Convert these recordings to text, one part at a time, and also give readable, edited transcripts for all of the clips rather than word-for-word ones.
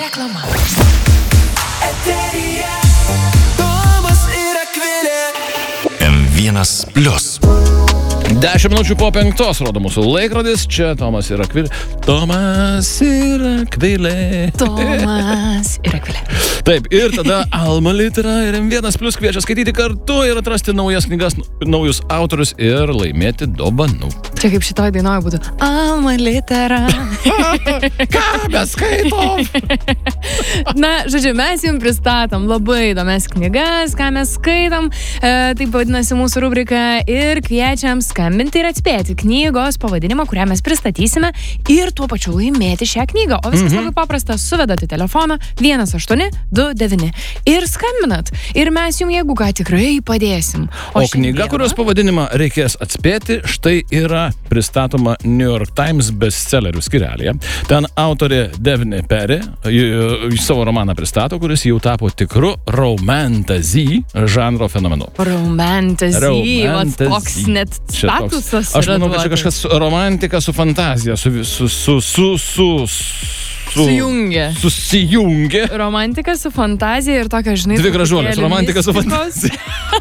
Reklama. Eteryje Tomas ir Akvilė. M1 Plius. 10 minučių po 5 rodo mūsų laikrodis. Čia Tomas ir Akvilė. Tomas ir Akvilė. Tomas ir Akvilė. Taip, ir tada Alma Litera ir M1 Plius kviečia skaityti kartu ir atrasti naujas knygas, naujus autorius ir laimėti dovanų. Čia kaip šitoj dainoje būtų Alma Litera. Ką mes skaitom? Na, žodžiu, mes jums pristatom labai įdomias knygas, ką mes skaitom. Taip vadinasi mūsų rubrika ir kviečiam skambinti ir atspėti knygos pavadinimą, kurią mes pristatysime ir tuo pačiu laimėti šią knygą. O viskas labai paprasta, suvedate telefoną 1829 ir skambinat. Ir mes jums, jeigu ką, tikrai padėsim. O knyga, kurios pavadinimą reikės atspėti, štai yra pristatoma New York Times bestsellerių skyrelėje. Ten autorė Daphne Perry savo romaną pristato, kuris jau tapo tikru romantasy žanro fenomenu. Romantasy, koks net statusas. Aš manau, kad čia kažkas romantika su fantazija, susijungia. Romantika su fantazija ir tokia, žinai, dvi gražuolės, romantika su fantazija.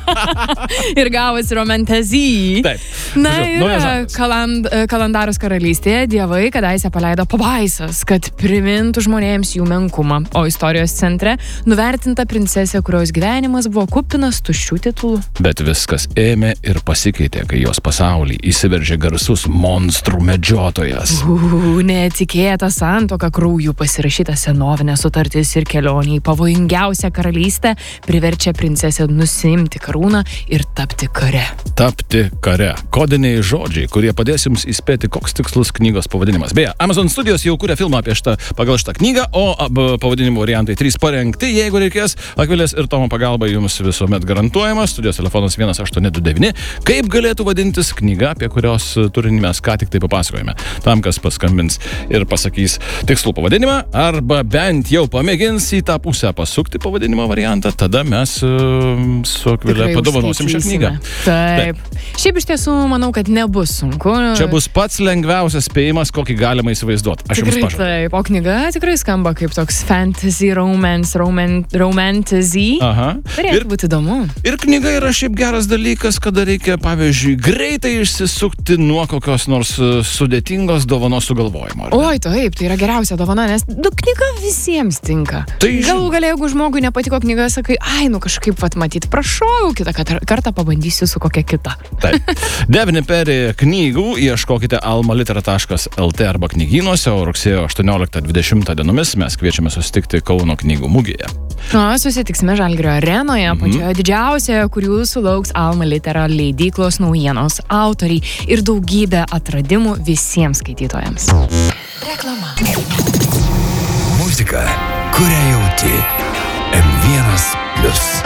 Ir gavosi romantasy. Taip. Na ir Kalandaros karalystėje dievai kadaise paleido pabaisas, kad primintų žmonėms jų menkumą. O istorijos centre nuvertinta princesė, kurios gyvenimas buvo kupinas tuščių titulų. Bet viskas ėmė ir pasikeitė, kai jos pasaulį įsiveržė garsus monstrų medžiotojas. Netikėta santuoka, krauju pasirašyta senovinė sutartis ir kelionė į pavojingiausią karalystę priverčia princesę nusiimti karūną ir tapti kare. Tapti kare. Kodiniai žodžiai, kurie padės jums įspėti, koks tikslus knygos pavadinimas. Beje, Amazon Studijos jau kuria filmą pagal šitą knygą, o pavadinimų variantai 3 parengti, jeigu reikės. Akvilės ir Tomo pagalba jums visuomet garantuojamas. Studijos telefonas 1829. Kaip galėtų vadintis knyga, apie kurios turinį mes ką tik tai papasakojame? Tam, kas paskambins ir pasakys tikslų pavadinimą, arba bent jau pamėgins į tą pusę pasukti pavadinimo variantą, tada mes su Akvilė padovanosim šią knygą. Taip. Šiaip iš tiesų manau, kad nebus sunku. Čia bus pats lengviausias spėjimas, kokį galima įsivaizduoti. Aš jums pažadu. Taip, o knyga tikrai skamba kaip toks fantasy, romantasy. Aha. Turėtų būti įdomu. Ir knyga yra šiaip geras dalykas, kada reikia, pavyzdžiui, greitai išsisukti nuo kokios nors sudėtingos dovanos sugalvojimo. Oi, taip, tai yra geriausia dovana, nes knyga visiems tinka. Tai galų galia, jeigu žmogui nepatiko knyga, sakai, kažkaip matyt, prašau, kitą kartą pabandysiu su kokia kita. Taip. Daphne Perry knygų ieškokite almalitera.lt arba knygynuose, o rugsėjo 18-20 dienomis mes kviečiame susitikti Kauno knygų mugėje. Susitiksime Žalgirio arenoje, pačioje didžiausioje, kur jūsų lauks Alma Litera leidyklos naujienos autoriai ir daugybė atradimų visiems skaitytojams. Reklama. Muzika, kurią jauti. M1 Plius.